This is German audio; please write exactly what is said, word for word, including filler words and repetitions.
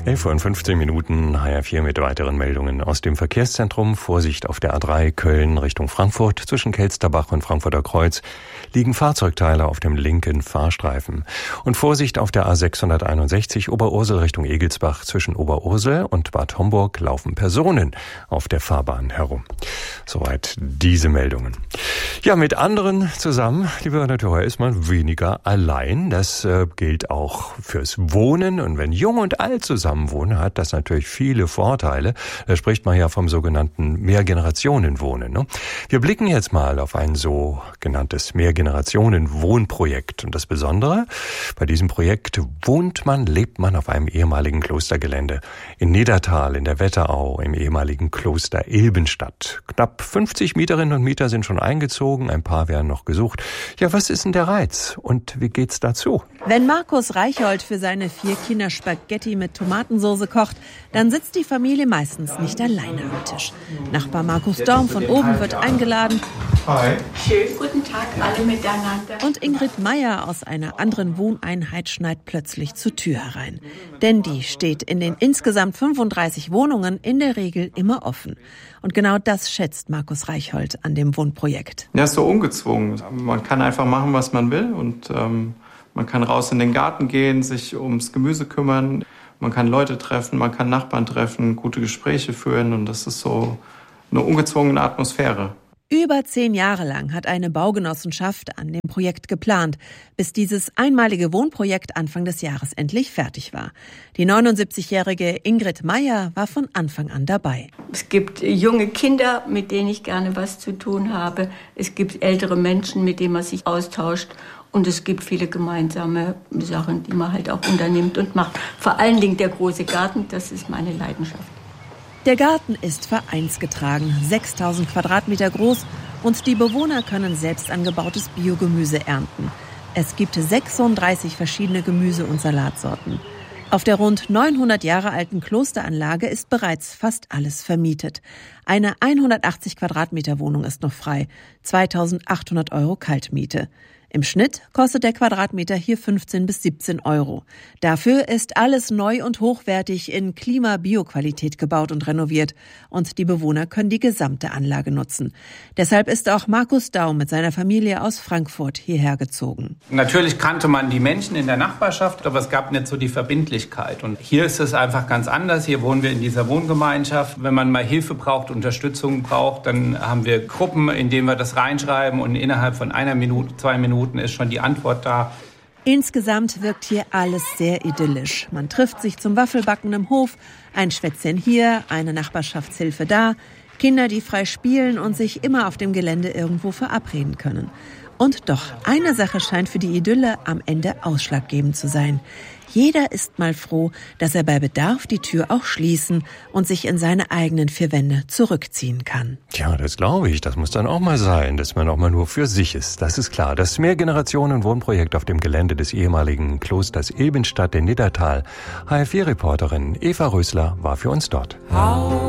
elf Uhr und fünfzehn Minuten, H R vier mit weiteren Meldungen aus dem Verkehrszentrum. Vorsicht auf der A drei Köln Richtung Frankfurt. Zwischen Kelsterbach und Frankfurter Kreuz liegen Fahrzeugteile auf dem linken Fahrstreifen. Und Vorsicht auf der A sechshunderteinundsechzig Oberursel Richtung Egelsbach. Zwischen Oberursel und Bad Homburg laufen Personen auf der Fahrbahn herum. Soweit diese Meldungen. Ja, mit anderen zusammen, liebe Hörer, ist man weniger allein. Das äh, gilt auch fürs Wohnen. Und wenn Jung und Alt zusammen wohnen, hat das natürlich viele Vorteile. Da spricht man ja vom sogenannten Mehrgenerationenwohnen. Ne? Wir blicken jetzt mal auf ein sogenanntes Mehrgenerationenwohnprojekt. Und das Besondere, bei diesem Projekt wohnt man, lebt man auf einem ehemaligen Klostergelände in Nedertal, in der Wetterau, im ehemaligen Kloster Ilbenstadt. Knapp fünfzig Mieterinnen und Mieter sind schon eingezogen, ein paar werden noch gesucht. Ja, was ist denn der Reiz und wie geht's dazu? Wenn Markus Reichhold für seine vier Kinder Spaghetti mit Tomatensauce kocht, dann sitzt die Familie meistens nicht alleine am Tisch. Nachbar Markus Daum von oben wird eingeladen. Hi. Schönen guten Tag alle miteinander. Und Ingrid Meyer aus einer anderen Wohneinheit schneit plötzlich zur Tür herein. Denn die steht in den insgesamt fünfunddreißig Wohnungen in der Regel immer offen. Und genau das schätzt Markus Reichhold an dem Wohnprojekt. Ja, ist so ungezwungen. Man kann einfach machen, was man will und ähm, man kann raus in den Garten gehen, sich ums Gemüse kümmern. Man kann Leute treffen, man kann Nachbarn treffen, gute Gespräche führen und das ist so eine ungezwungene Atmosphäre. Über zehn Jahre lang hat eine Baugenossenschaft an dem Projekt geplant, bis dieses einmalige Wohnprojekt Anfang des Jahres endlich fertig war. Die neunundsiebzigjährige Ingrid Meyer war von Anfang an dabei. Es gibt junge Kinder, mit denen ich gerne was zu tun habe. Es gibt ältere Menschen, mit denen man sich austauscht. Und es gibt viele gemeinsame Sachen, die man halt auch unternimmt und macht. Vor allen Dingen der große Garten, das ist meine Leidenschaft. Der Garten ist vereinsgetragen, sechstausend Quadratmeter groß und die Bewohner können selbst angebautes Biogemüse ernten. Es gibt sechsunddreißig verschiedene Gemüse- und Salatsorten. Auf der rund neunhundert Jahre alten Klosteranlage ist bereits fast alles vermietet. Eine hundertachtzig Quadratmeter Wohnung ist noch frei, zweitausendachthundert Euro Kaltmiete. Im Schnitt kostet der Quadratmeter hier fünfzehn bis siebzehn Euro. Dafür ist alles neu und hochwertig in Klima-Bio-Qualität gebaut und renoviert. Und die Bewohner können die gesamte Anlage nutzen. Deshalb ist auch Markus Daum mit seiner Familie aus Frankfurt hierher gezogen. Natürlich kannte man die Menschen in der Nachbarschaft, aber es gab nicht so die Verbindlichkeit. Und hier ist es einfach ganz anders. Hier wohnen wir in dieser Wohngemeinschaft. Wenn man mal Hilfe braucht, Unterstützung braucht, dann haben wir Gruppen, in denen wir das reinschreiben und innerhalb von einer Minute, zwei Minuten ist schon die Antwort da. Insgesamt wirkt hier alles sehr idyllisch. Man trifft sich zum Waffelbacken im Hof, ein Schwätzchen hier, eine Nachbarschaftshilfe da, Kinder, die frei spielen und sich immer auf dem Gelände irgendwo verabreden können. Und doch, eine Sache scheint für die Idylle am Ende ausschlaggebend zu sein. Jeder ist mal froh, dass er bei Bedarf die Tür auch schließen und sich in seine eigenen vier Wände zurückziehen kann. Ja, das glaube ich. Das muss dann auch mal sein, dass man auch mal nur für sich ist. Das ist klar. Das Mehrgenerationen-Wohnprojekt auf dem Gelände des ehemaligen Klosters Ilbenstadt in Nedertal. H R vier Reporterin Eva Rösler war für uns dort.